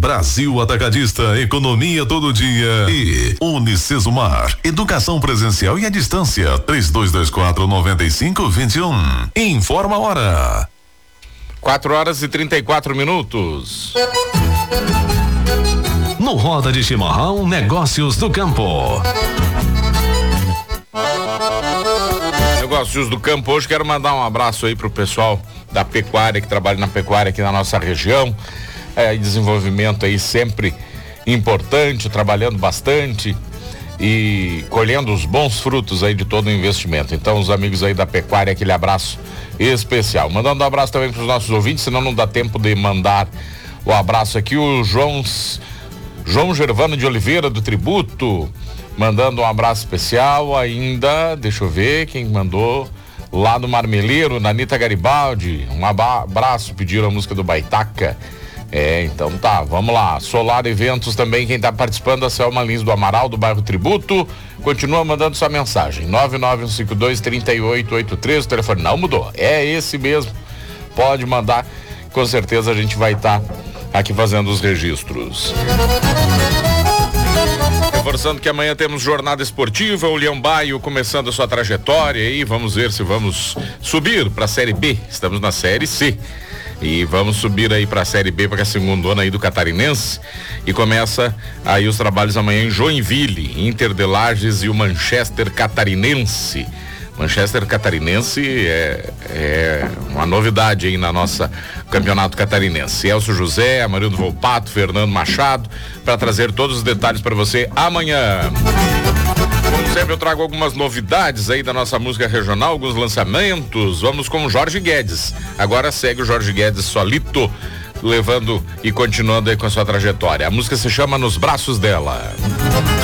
Brasil Atacadista, economia todo dia. E Unicesumar, educação presencial e à distância. 3224-9521. Informa a hora. 4h34. No Roda de Chimarrão, Negócios do Campo. Negócios do Campo, hoje quero mandar um abraço aí pro pessoal da pecuária, que trabalha na pecuária aqui na nossa região. Desenvolvimento aí sempre importante, trabalhando bastante e colhendo os bons frutos aí de todo o investimento. Então, os amigos aí da pecuária, aquele abraço especial. Mandando um abraço também para os nossos ouvintes, senão não dá tempo de mandar o abraço aqui. O João Gervano de Oliveira, do Tributo, mandando um abraço especial. Ainda, deixa eu ver quem mandou, lá do Marmeleiro, Nanita Garibaldi, um abraço, pediram a música do Baitaca. Então tá, vamos lá. Solar Eventos também, quem tá participando, a Selma Lins do Amaral, do bairro Tributo, continua mandando sua mensagem, 99152-3883, o telefone não mudou, é esse mesmo, pode mandar, com certeza a gente vai estar aqui fazendo os registros. Reforçando que amanhã temos jornada esportiva, o Leão Baio começando a sua trajetória e vamos ver se vamos subir para a Série B, estamos na Série C. E vamos subir aí para a Série B, para a segundona aí do Catarinense, e começa aí os trabalhos amanhã em Joinville, Inter de Lages e o Manchester Catarinense. Manchester Catarinense é uma novidade aí na nossa campeonato catarinense. Elcio José, Amarildo Volpato, Fernando Machado, para trazer todos os detalhes para você amanhã. Como sempre, eu trago algumas novidades aí da nossa música regional, alguns lançamentos. Vamos com o Jorge Guedes. Agora segue o Jorge Guedes solito, levando e continuando aí com a sua trajetória. A música se chama Nos Braços Dela.